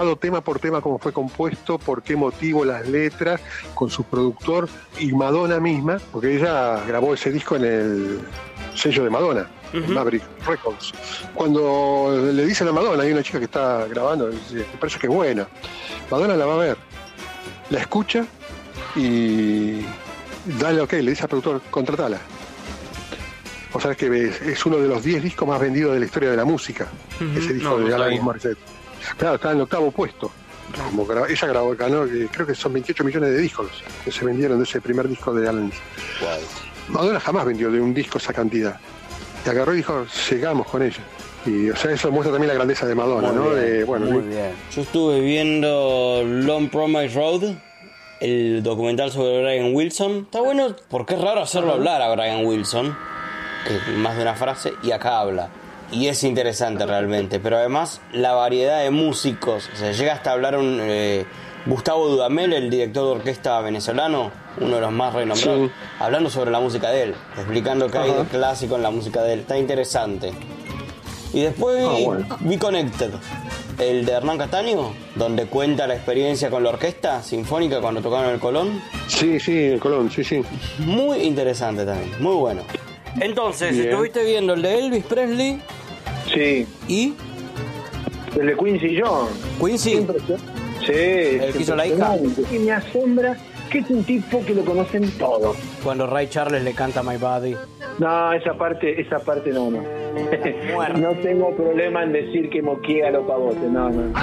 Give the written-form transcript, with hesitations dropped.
tema por tema cómo fue compuesto, por qué motivo, las letras, con su productor y Madonna misma, porque ella grabó ese disco en el sello de Madonna, Maverick Records. Cuando le dicen a Madonna, hay una chica que está grabando, dice, me parece que es buena. Madonna la va a ver, la escucha y dale ok, le dice al productor, contratala. O sea, que es uno de los 10 discos más vendidos de la historia de la música, ese disco de Alanis Morissette. Claro, está en el 8º puesto. Ella ganó, creo que son 28 millones de discos que se vendieron de ese primer disco de Alanis. Wow. Madonna jamás vendió de un disco esa cantidad. Y agarró y dijo, llegamos con ella. Y o sea, eso muestra también la grandeza de Madonna, muy ¿no? Bien, muy bien. Yo estuve viendo Long Promised Road, el documental sobre Brian Wilson. Está bueno porque es raro hacerlo hablar a Brian Wilson, que más de una frase, y acá habla. Y es interesante realmente, pero además la variedad de músicos, o sea, llega hasta hablar Gustavo Dudamel, el director de orquesta venezolano, uno de los más renombrados, hablando sobre la música de él, explicando que hay de clásico en la música de él. Está interesante. Y después vi Connected, el de Hernán Castaño, donde cuenta la experiencia con la orquesta sinfónica cuando tocaron el Colón. Sí, el Colón, sí. Muy interesante también, muy bueno. Entonces, estuviste viendo el de Elvis Presley. Sí. ¿Y? El de Quincy Jones. ¿Quincy? Sí. ¿El que hizo la hija? Y me asombra que es un tipo que lo conocen todos. Cuando Ray Charles le canta My Body. No, esa parte no. No tengo problema en decir que moquea los pavotes, no.